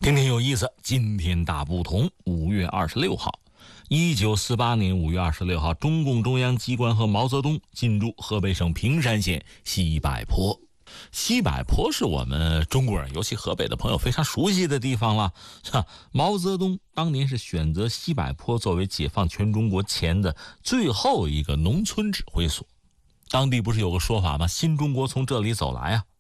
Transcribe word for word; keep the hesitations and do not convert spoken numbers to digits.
天天有意思，今天大不同。五月二十六号，一九四八年五月二十六号，中共中央机关和毛泽东进驻河北省平山县西柏坡。西柏坡是我们中国人，尤其河北的朋友非常熟悉的地方了。毛泽东当年是选择西柏坡作为解放全中国前的最后一个农村指挥所。当地不是有个说法吗？新中国从这里走来啊。